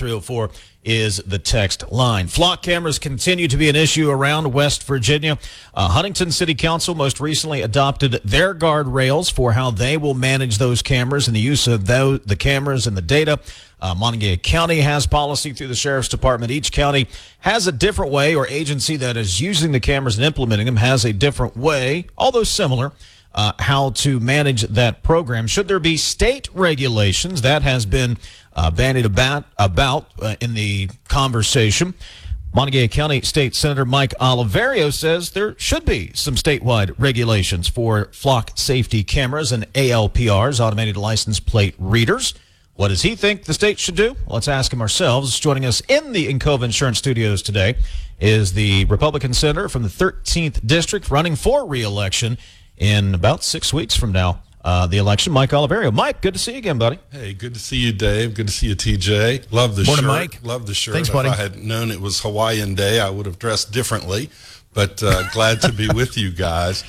888-304 is the text line. Flock cameras continue to be an issue around West Virginia. Huntington City Council most recently adopted their guardrails for how they will manage those cameras and the use of the cameras and the data. Montague County has policy through the Sheriff's Department. Each county has a different way, or agency that is using the cameras and implementing them has a different way, although similar, how to manage that program. Should there be state regulations? That has been bandied about in the conversation. Montague County State Senator Mike Oliverio says there should be some statewide regulations for flock safety cameras and ALPRs, automated license plate readers. What does he think the state should do? Let's ask him ourselves. Joining us in the Encova Insurance Studios today is the Republican senator from the 13th District running for re-election in about 6 weeks from now, the election, Mike Oliverio. Mike, good to see you again, buddy. Hey, good to see you, Dave. Good to see you, TJ. Love the Morning, shirt. Mike. Love the shirt. Thanks, buddy. If I had known it was Hawaiian Day, I would have dressed differently, but glad to be with you guys.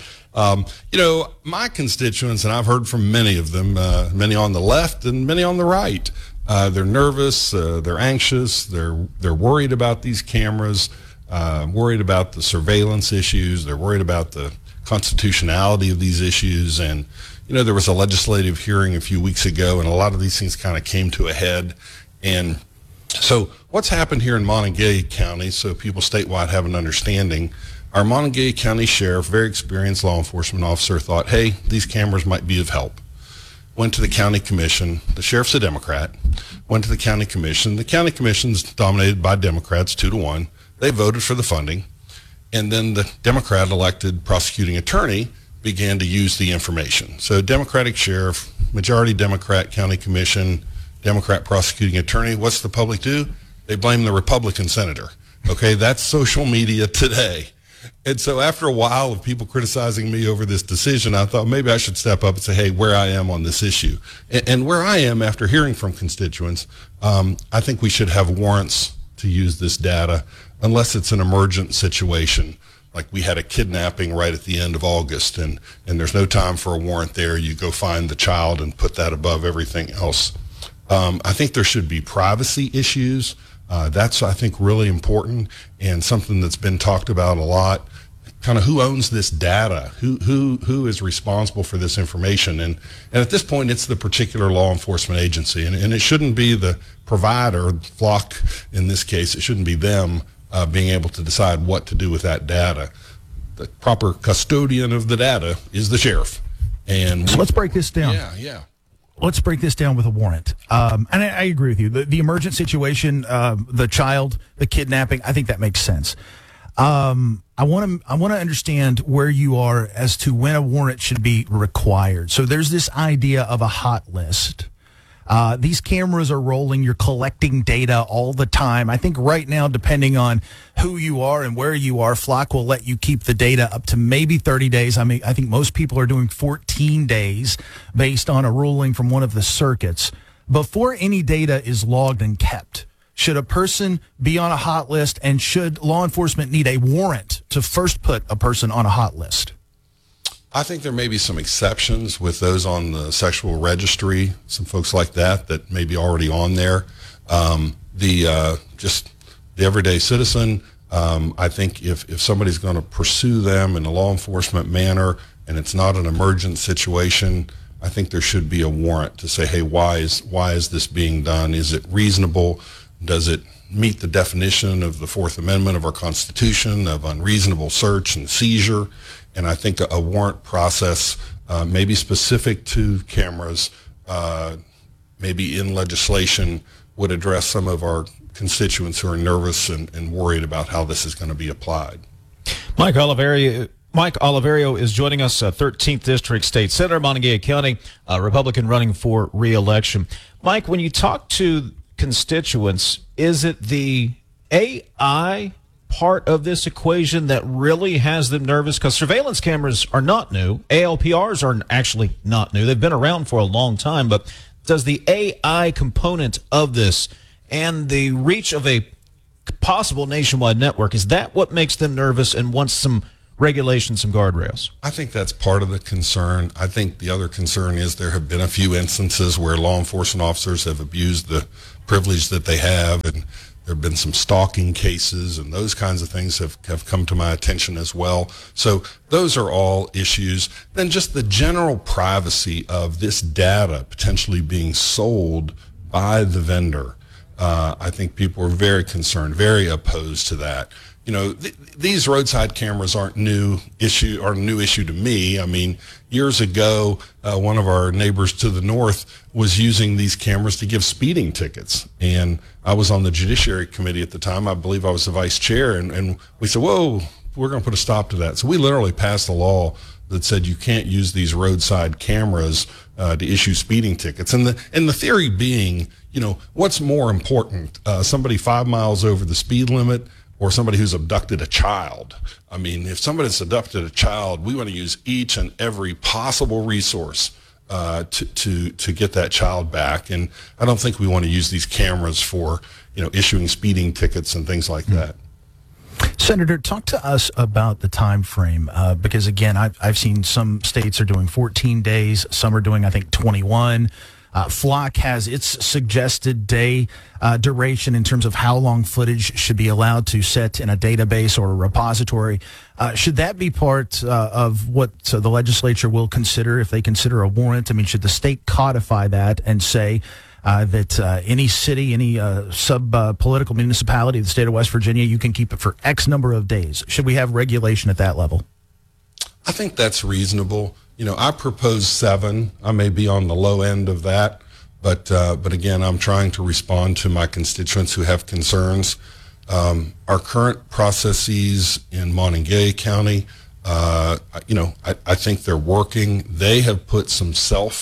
My constituents, and I've heard from many of them, many on the left and many on the right, they're nervous, they're anxious, they're worried about these cameras, worried about the surveillance issues, they're worried about the constitutionality of these issues. And there was a legislative hearing a few weeks ago, and a lot of these things kind of came to a head. And so what's happened here in Montague County, so people statewide have an understanding, our Montague County Sheriff, very experienced law enforcement officer, thought, hey, these cameras might be of help. Went to the county commission. The sheriff's a Democrat. Went to the county commission. The county commission's dominated by Democrats 2-1. They voted for the funding. And then the Democrat-elected prosecuting attorney began to use the information. So Democratic sheriff, majority Democrat county commission, Democrat prosecuting attorney, what's the public do? They blame the Republican senator. Okay, that's social media today. And so after a while of people criticizing me over this decision, I thought maybe I should step up and say, hey, where I am on this issue. And where I am after hearing from constituents, I think we should have warrants to use this data unless it's an emergent situation. Like we had a kidnapping right at the end of August, and there's no time for a warrant there. You go find the child and put that above everything else. I think there should be privacy issues. That's, I think, really important and something that's been talked about a lot. Kind of who owns this data? Who is responsible for this information? And at this point, it's the particular law enforcement agency, and it shouldn't be the provider, Flock in this case. It shouldn't be them being able to decide what to do with that data. The proper custodian of the data is the sheriff. And so let's break this down. Yeah. Let's break this down with a warrant. And I agree with you. The emergent situation, the child, the kidnapping, I think that makes sense. I want to understand where you are as to when a warrant should be required. So there's this idea of a hot list. These cameras are rolling. You're collecting data all the time. I think right now, depending on who you are and where you are, Flock will let you keep the data up to maybe 30 days. I mean, I think most people are doing 14 days based on a ruling from one of the circuits. Before any data is logged and kept, should a person be on a hot list, and should law enforcement need a warrant to first put a person on a hot list? I think there may be some exceptions with those on the sexual registry, some folks like that may be already on there. Just the everyday citizen, I think if somebody's going to pursue them in a law enforcement manner and it's not an emergent situation, I think there should be a warrant to say, hey, why is this being done? Is it reasonable? Does it meet the definition of the Fourth Amendment of our Constitution of unreasonable search and seizure? And I think a warrant process, maybe specific to cameras, maybe in legislation, would address some of our constituents who are nervous and worried about how this is going to be applied. Mike Oliverio is joining us, 13th District State Senator, Montague County, Republican running for re-election. Mike, when you talk to constituents, is it the AI part of this equation that really has them nervous? Because surveillance cameras are not new. ALPRs are actually not new. They've been around for a long time. But does the AI component of this and the reach of a possible nationwide network, is that what makes them nervous and wants some regulations, some guardrails? I think that's part of the concern. I think the other concern is there have been a few instances where law enforcement officers have abused the privilege that they have, and there have been some stalking cases, and those kinds of things have come to my attention as well. So those are all issues. Then just the general privacy of this data potentially being sold by the vendor. I think people are very concerned, very opposed to that. You know, these roadside cameras aren't a new issue to me. I mean, years ago, one of our neighbors to the north was using these cameras to give speeding tickets. And I was on the Judiciary Committee at the time. I believe I was the vice chair. And we said, whoa, we're going to put a stop to that. So we literally passed a law that said you can't use these roadside cameras to issue speeding tickets. And the theory being, you know, what's more important, somebody 5 miles over the speed limit or somebody who's abducted a child? I mean, if somebody's abducted a child, we want to use each and every possible resource to get that child back. And I don't think we want to use these cameras for, you know, issuing speeding tickets and things like that. Senator, talk to us about the time frame, because again, I've seen some states are doing 14 days, some are doing, I think, 21. Flock has its suggested day duration in terms of how long footage should be allowed to set in a database or a repository. Should that be part of what the legislature will consider if they consider a warrant? I mean, should the state codify that and say that any city, any sub-political municipality of the state of West Virginia, you can keep it for X number of days? Should we have regulation at that level? I think that's reasonable. You know, I propose 7. I may be on the low end of that, but again, I'm trying to respond to my constituents who have concerns. Our current processes in Montague County, you know, I think they're working. They have put some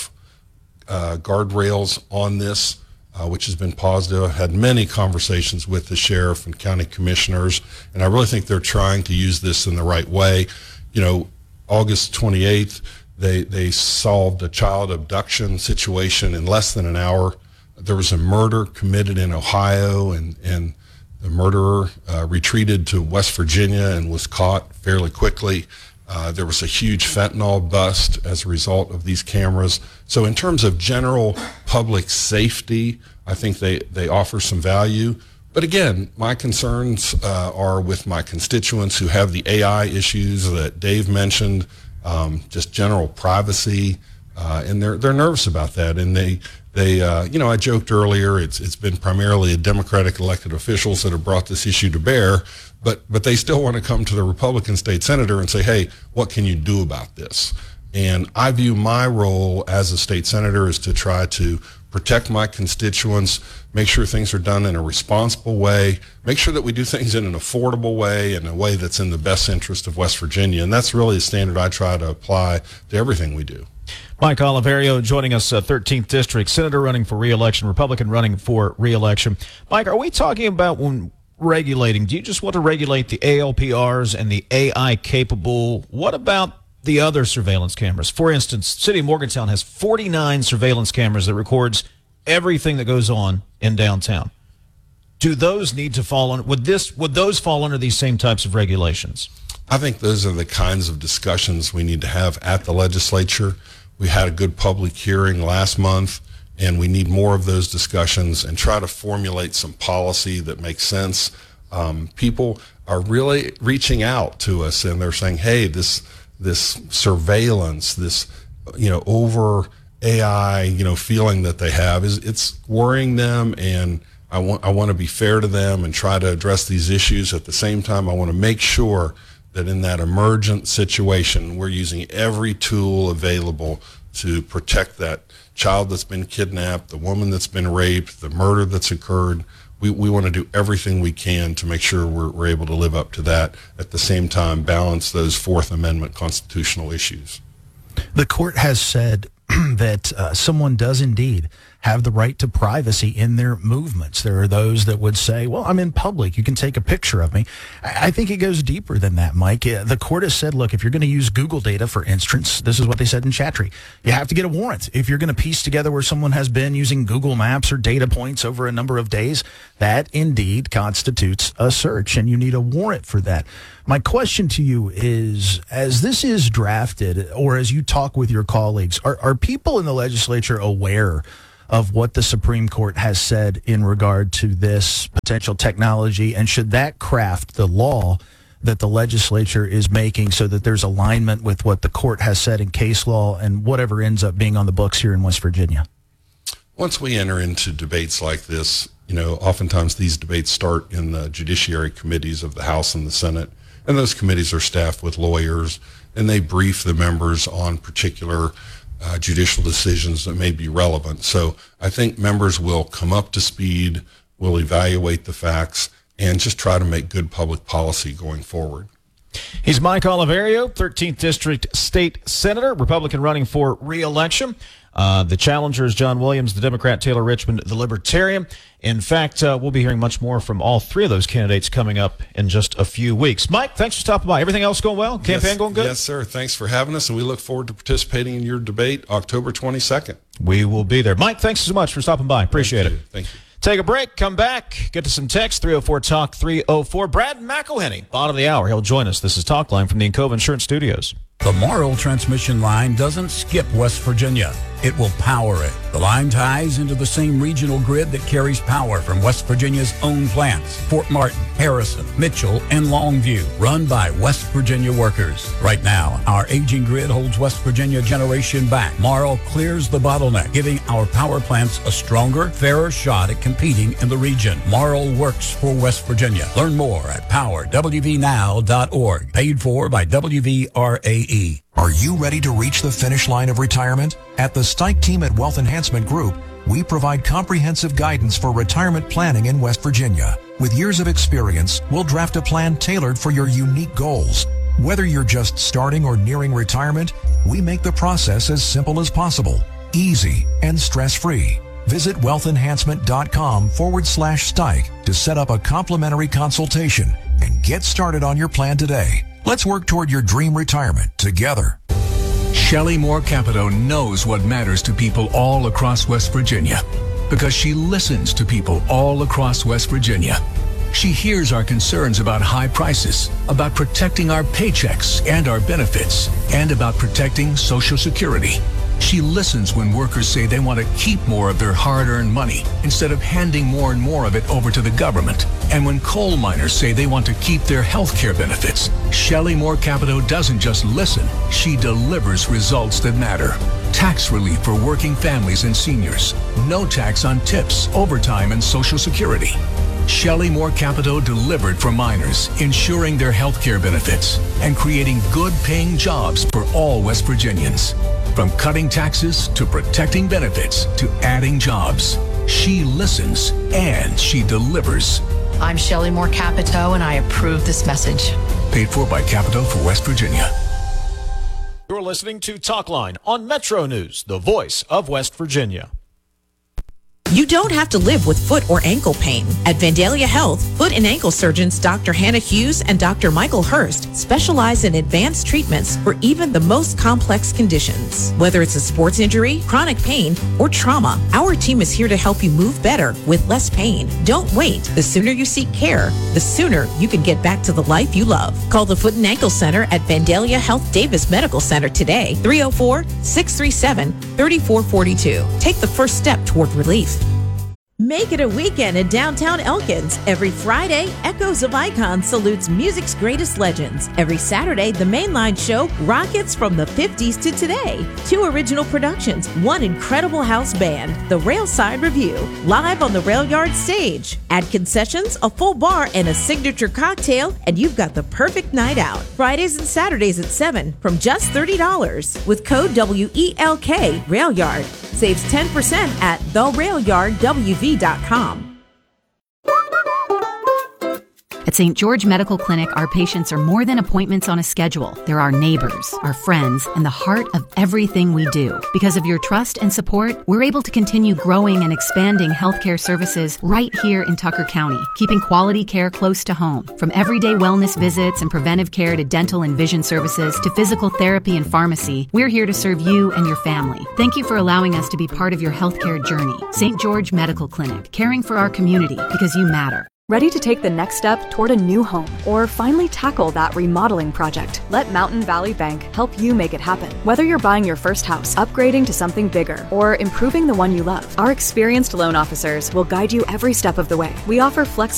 guardrails on this, which has been positive. I've had many conversations with the sheriff and county commissioners, and I really think they're trying to use this in the right way. You know, August 28th, they solved a child abduction situation in less than an hour. There was a murder committed in Ohio, and the murderer retreated to West Virginia and was caught fairly quickly. There was a huge fentanyl bust as a result of these cameras. So in terms of general public safety, I think they offer some value. But again, my concerns are with my constituents who have the AI issues that Dave mentioned, just general privacy, and they're nervous about that. And they you know, I joked earlier, it's been primarily Democratic elected officials that have brought this issue to bear, but they still want to come to the Republican state senator and say, hey, what can you do about this? And I view my role as a state senator is to try to protect my constituents, make sure things are done in a responsible way, make sure that we do things in an affordable way, in a way that's in the best interest of West Virginia. And that's really a standard I try to apply to everything we do. Mike Oliverio joining us, 13th District, Senator running for re-election, Republican running for re-election. Mike, are we talking about when regulating, do you just want to regulate the ALPRs and the AI capable? What about the other surveillance cameras? For instance, the city of Morgantown has 49 surveillance cameras that records everything that goes on in downtown. Do those need to fall on, would those fall under these same types of regulations? I think those are the kinds of discussions we need to have at the legislature. We had a good public hearing last month, and we need more of those discussions and try to formulate some policy that makes sense. People are really reaching out to us, and they're saying, hey, this surveillance, this, you know, over AI, you know, feeling that they have it's worrying them, and I want to be fair to them and try to address these issues. At the same time, I want to make sure that in that emergent situation, we're using every tool available to protect that child that's been kidnapped, the woman that's been raped, the murder that's occurred. We want to do everything we can to make sure we're able to live up to that. At the same time, balance those Fourth Amendment constitutional issues. The court has said that someone does indeed have the right to privacy in their movements. There are those that would say, well, I'm in public. You can take a picture of me. I think it goes deeper than that, Mike. The court has said, look, if you're going to use Google data, for instance, this is what they said in Chattree, you have to get a warrant. If you're going to piece together where someone has been using Google Maps or data points over a number of days, that indeed constitutes a search, and you need a warrant for that. My question to you is, as this is drafted, or as you talk with your colleagues, are people in the legislature aware of what the Supreme Court has said in regard to this potential technology, and should that craft the law that the legislature is making so that there's alignment with what the court has said in case law and whatever ends up being on the books here in West Virginia? Once we enter into debates like this, oftentimes these debates start in the judiciary committees of the House and the Senate, and those committees are staffed with lawyers, and they brief the members on particular judicial decisions that may be relevant. So I think members will come up to speed, will evaluate the facts, and just try to make good public policy going forward. He's Mike Oliverio, 13th District State Senator, Republican running for re-election. The challenger is John Williams, the Democrat, Taylor Richmond, the Libertarian. In fact, we'll be hearing much more from all three of those candidates coming up in just a few weeks. Mike, thanks for stopping by. Everything else going well? Campaign going good? Yes, sir. Thanks for having us, and we look forward to participating in your debate October 22nd. We will be there. Mike, thanks so much for stopping by. Appreciate it. Thank you. Take a break, come back, get to some text, 304-TALK, 304. Brad McElhenney, bottom of the hour. He'll join us. This is Talk Line from the Encova Insurance Studios. The Morrill transmission line doesn't skip West Virginia. It will power it. The line ties into the same regional grid that carries power from West Virginia's own plants, Fort Martin, Harrison, Mitchell, and Longview, run by West Virginia workers. Right now, our aging grid holds West Virginia generation back. Morrill clears the bottleneck, giving our power plants a stronger, fairer shot at competing in the region. Morrill works for West Virginia. Learn more at powerwvnow.org. Paid for by WVRAE. Are you ready to reach the finish line of retirement? At the Stike team at Wealth Enhancement Group, we provide comprehensive guidance for retirement planning in West Virginia. With years of experience, we'll draft a plan tailored for your unique goals. Whether you're just starting or nearing retirement, we make the process as simple as possible, easy, and stress-free. Visit wealthenhancement.com/Stike to set up a complimentary consultation and get started on your plan today. Let's work toward your dream retirement together. Shelley Moore Capito knows what matters to people all across West Virginia because she listens to people all across West Virginia. She hears our concerns about high prices, about protecting our paychecks and our benefits, and about protecting Social Security. She listens when workers say they want to keep more of their hard-earned money instead of handing more and more of it over to the government. And when coal miners say they want to keep their health care benefits, Shelley Moore Capito doesn't just listen, she delivers results that matter. Tax relief for working families and seniors. No tax on tips, overtime, and Social Security. Shelley Moore Capito delivered for miners, ensuring their health care benefits and creating good-paying jobs for all West Virginians. From cutting taxes to protecting benefits to adding jobs, she listens and she delivers. I'm Shelley Moore Capito, and I approve this message. Paid for by Capito for West Virginia. You're listening to Talk Line on Metro News, the voice of West Virginia. You don't have to live with foot or ankle pain. At Vandalia Health, foot and ankle surgeons Dr. Hannah Hughes and Dr. Michael Hurst specialize in advanced treatments for even the most complex conditions. Whether it's a sports injury, chronic pain, or trauma, our team is here to help you move better with less pain. Don't wait. The sooner you seek care, the sooner you can get back to the life you love. Call the Foot and Ankle Center at Vandalia Health Davis Medical Center today, 304-637-3442. Take the first step toward relief. Make it a weekend in downtown Elkins. Every Friday, Echoes of Icons salutes music's greatest legends. Every Saturday, the Mainline Show rockets from the 50s to today. 2 original productions, 1 incredible house band, The Railside Review, live on the Rail Yard stage. Add concessions, a full bar, and a signature cocktail, and you've got the perfect night out. Fridays and Saturdays at 7 from just $30. With code WELK, Rail Yard. Saves 10% at therailyardwv.com. At St. George Medical Clinic, our patients are more than appointments on a schedule. They're our neighbors, our friends, and the heart of everything we do. Because of your trust and support, we're able to continue growing and expanding healthcare services right here in Tucker County, keeping quality care close to home. From everyday wellness visits and preventive care to dental and vision services to physical therapy and pharmacy, we're here to serve you and your family. Thank you for allowing us to be part of your healthcare journey. St. George Medical Clinic, caring for our community because you matter. Ready to take the next step toward a new home or finally tackle that remodeling project? Let Mountain Valley Bank help you make it happen. Whether you're buying your first house, upgrading to something bigger, or improving the one you love, our experienced loan officers will guide you every step of the way. We offer flexible